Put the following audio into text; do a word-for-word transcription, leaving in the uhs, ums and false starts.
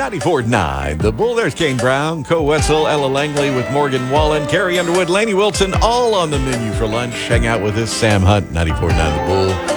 ninety-four point nine. The Bull, there's Kane Brown, Co Wetzel, Ella Langley with Morgan Wallen, Carrie Underwood, Laney Wilson, all on the menu for lunch. Hang out with us, Sam Hunt, ninety-four point nine The Bull.